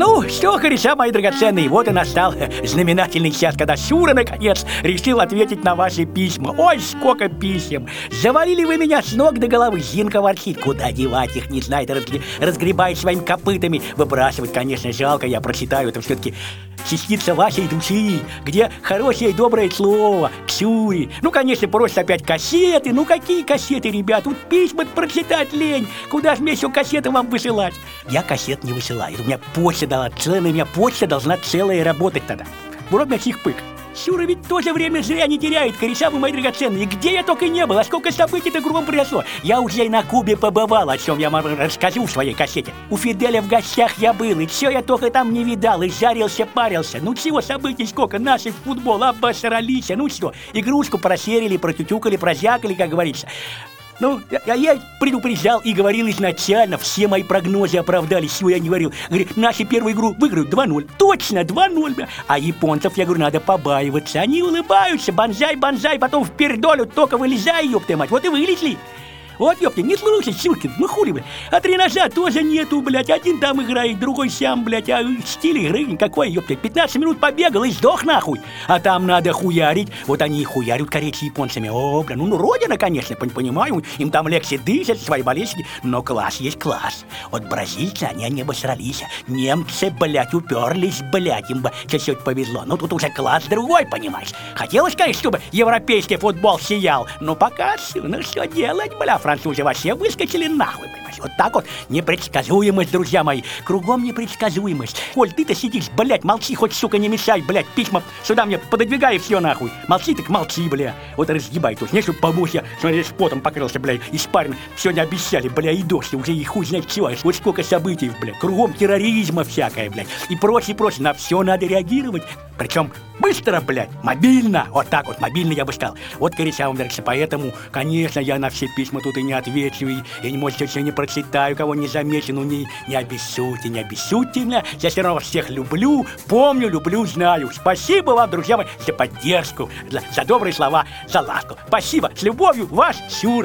Ну, что, кореша мои драгоценные, вот и настал знаменательный час, когда Шура, наконец, решил ответить на ваши письма. Ой, сколько писем! Завалили вы меня с ног до головы. Зинка ворчит, куда девать их, не знает, разгребает своими копытами. Выбрасывать, конечно, жалко, я прочитаю, это все-таки частица вашей души, где хорошее и доброе слово к Шуре. Ну, конечно, просто опять кассеты. Ну, какие кассеты, ребят? Тут письма прочитать лень. Куда же мне еще кассеты вам высылать? Я кассет не высылаю. У меня почта дала целая, у меня почта должна целая работать тогда. Вот меня чих-пык. Шура ведь тоже время зря не теряет, кореша вы мои драгоценные. Где я только не был, а сколько событий-то кругом произошло. Я уже и на Кубе побывал, о чем я вам расскажу в своей кассете. У Фиделя в гостях я был, и все я только там не видал, и жарился, парился. Ну чего событий сколько, наши в футбол обосрались. Ну что, игрушку просерили, протютюкали, прозякали, как говорится. Ну, я предупреждал и говорил изначально, все мои прогнозы оправдались, чего я не говорил. Говорю, наши первую игру выиграют 2-0. Точно, 2-0, а японцев, я говорю, надо побаиваться. Они улыбаются, банзай, банзай, потом впердолю, только вылезай, ёпта мать. Вот и вылезли. Вот, ёпта, не слушай, Чуркин, ну хули, блядь. А тренажа тоже нету, блядь. Один там играет, другой сям, блядь. А стиль игры никакой, ёпта. 15 минут побегал и сдох нахуй. А там надо хуярить. Вот они и хуярят, корейцы японцами. О, блядь, ну родина, конечно, понимаю. Им там легче дышать, свои болезни. Но класс есть класс. Вот бразильцы, они не обосрались. Немцы, блядь, уперлись, блядь. Им бы чуть-чуть повезло. Ну тут уже класс другой, понимаешь. Хотелось, конечно, чтобы европейский футбол сиял. Но пока, ну что делать, бля, французы вообще выскочили нахуй, понимаешь? Вот так вот непредсказуемость, друзья мои. Кругом непредсказуемость. Коль, ты-то сидишь, блядь, молчи, хоть, сука, не мешай, блядь, письма сюда мне пододвигай и все нахуй. Молчи, так молчи, бля. Вот и разгибай тут. Не, чтобы помочь, я, смотри, с потом покрылся, бля, испарен. Сегодня обещали, бля, и дождь, уже и хуй знает чего. Вот сколько событий, бля. Кругом терроризма всякое, блядь. И прочее. На все надо реагировать. Причем быстро, блядь, мобильно. Вот так вот, мобильно я бы сказал. Вот, кореша, вам нравится, поэтому, конечно, я на все письма тут и не отвечу, и может, все не прочитаю, кого не замечу, ну не обессудьте меня. Я все равно всех люблю, помню, люблю, знаю. Спасибо вам, друзья мои, за поддержку, за добрые слова, за ласку. Спасибо, с любовью, ваш Шура.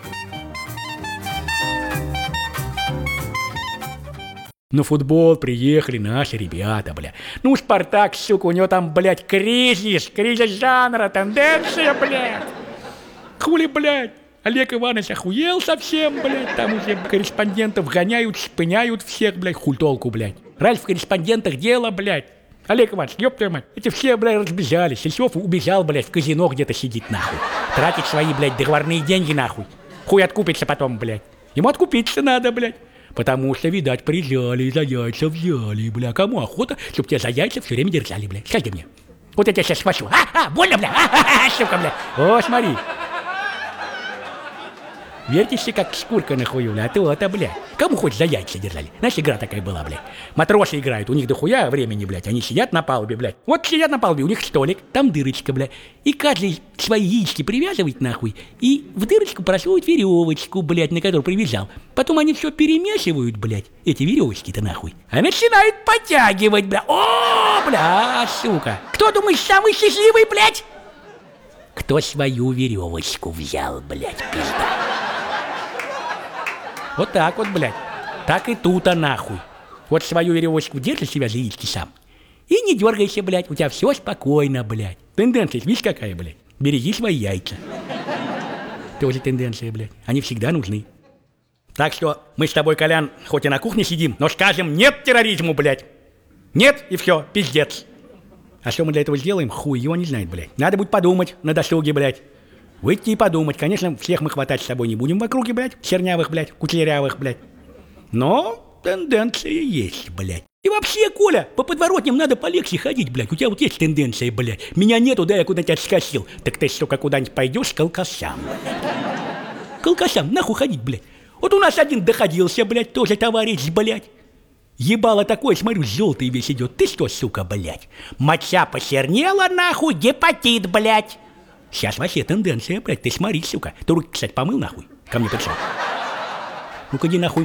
На футбол приехали наши ребята, бля. Ну, Спартак, сука, у него там, блядь, кризис жанра, тенденция, блядь. Хули, блядь. Олег Иванович охуел совсем, блядь. Там уже корреспондентов гоняют, шпыняют всех, блядь. Хуль толку, блядь. Раз в корреспондентах дело, блядь. Олег Иванович, ёб твою мать, эти все, блядь, разбежались. Сельцов убежал, блядь, в казино где-то сидит, нахуй. Тратит свои, блядь, договорные деньги, нахуй. Хуй откупится потом, блядь. Ему откупиться надо, блядь. Потому что, видать, прижали, за яйца взяли, бля. Кому охота, чтоб тебя за яйца все время держали, бля. Скажи мне. Вот я тебя сейчас схвачу. Больно, бля. Сука, бля. О, смотри. Вертишься, как шкурка на хую, бля. А то-то, бля. Кому хоть за яйца держали? Знаешь, игра такая была, бля. Матросы играют, у них дохуя времени, блядь. Они сидят на палубе, блядь. Вот сидят на палубе, у них столик, там дырочка, бля. И каждый свои яички привязывает, нахуй. И в дырочку просовывает веревочку, блядь, на которую привязал. Потом они все перемешивают, блядь, эти веревочки-то, нахуй. А начинают подтягивать, бля. О, бля, сука. Кто, думаешь, самый счастливый, блядь? Кто свою веревочку взял, блядь, пизда. Вот так вот, блядь. Так и тут, нахуй. Вот свою веревочку держишь себя за яички сам. И не дергайся, блядь. У тебя все спокойно, блядь. Тенденция, видишь, какая, блядь? Береги свои яйца. Тоже тенденция, блядь. Они всегда нужны. Так что мы с тобой, Колян, хоть и на кухне сидим, но скажем нет терроризму, блядь. Нет, и все, пиздец. А что мы для этого сделаем, хуй его не знает, блядь. Надо будет подумать на досуге, блядь. Выйти и подумать. Конечно, всех мы хватать с собой не будем в округе, блядь. Чернявых, блядь, кутлерявых, блядь. Но тенденция есть, блядь. И вообще, Коля, по подворотням надо полегче ходить, блядь. У тебя вот есть тенденция, блядь. Меня нету, да я куда-нибудь отскочил. Так ты, сука, куда-нибудь пойдешь к алкашам, блядь. К алкашам, нахуй ходить, блядь. Вот у нас один доходился, блядь, тоже товарищ, блядь. Ебало такое, смотрю, желтый весь идет. Ты что, сука, блядь? Моча посернела, нахуй, гепатит, блядь. Сейчас вообще тенденция, блядь, ты смотри, сука. Ты руки, кстати, помыл, нахуй? Ко мне пришел. Ну-ка, иди нахуй.